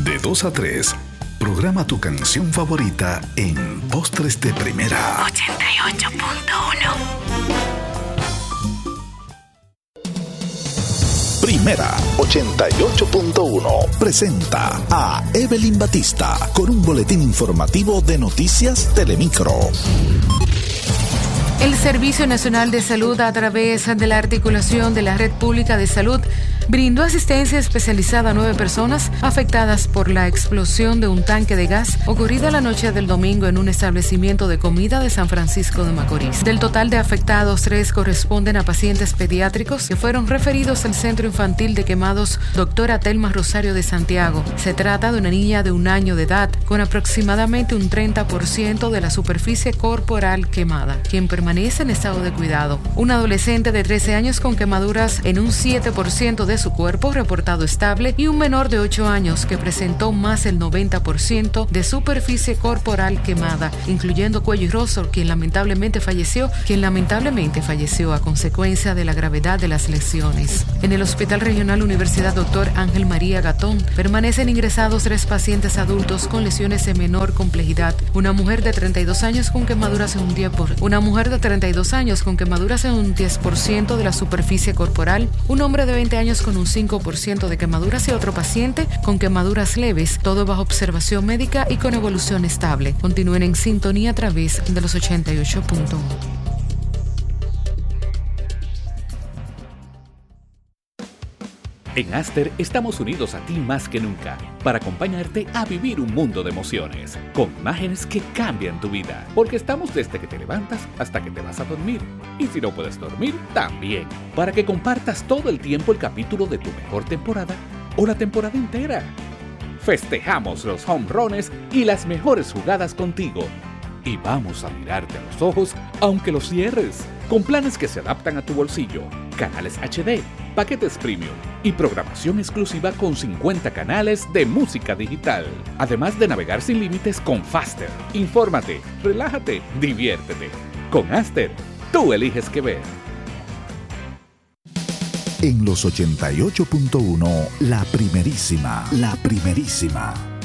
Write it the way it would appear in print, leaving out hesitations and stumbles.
De 2 a 3, programa tu canción favorita en Postres de Primera. 88.1. Primera 88.1 presenta a Evelyn Batista con un boletín informativo de Noticias Telemicro. El Servicio Nacional de Salud, a través de la articulación de la Red Pública de Salud, brindó asistencia especializada a 9 personas afectadas por la explosión de un tanque de gas ocurrida la noche del domingo en un establecimiento de comida de San Francisco de Macorís. Del total de afectados, 3 corresponden a pacientes pediátricos que fueron referidos al Centro Infantil de Quemados Doctora Telma Rosario de Santiago. Se trata de una niña de 1 año de edad con aproximadamente un 30% de la superficie corporal quemada, quien permanece en estado de cuidado. Un adolescente de 13 años con quemaduras en un 7% de su cuerpo reportado estable y un menor de 8 años que presentó más del 90% de superficie corporal quemada, incluyendo cuello y rostro, quien lamentablemente falleció a consecuencia de la gravedad de las lesiones. En el Hospital Regional Universidad Dr. Ángel María Gatón permanecen ingresados 3 pacientes adultos con lesiones de menor complejidad. Una mujer de 32 años con quemaduras en un 10% de la superficie corporal, un hombre de 20 años con un 5% de quemaduras y otro paciente con quemaduras leves, todo bajo observación médica y con evolución estable. Continúen en sintonía a través de los 88.1. En Aster estamos unidos a ti más que nunca para acompañarte a vivir un mundo de emociones, con imágenes que cambian tu vida, porque estamos desde que te levantas hasta que te vas a dormir. Y si no puedes dormir, también, para que compartas todo el tiempo el capítulo de tu mejor temporada o la temporada entera. Festejamos los home runs y las mejores jugadas contigo. Y vamos a mirarte a los ojos aunque los cierres, con planes que se adaptan a tu bolsillo, canales HD, paquetes premium y programación exclusiva con 50 canales de música digital. Además de navegar sin límites con Faster. Infórmate, relájate, diviértete. Con Aster, tú eliges qué ver. En los 88.1, la primerísima.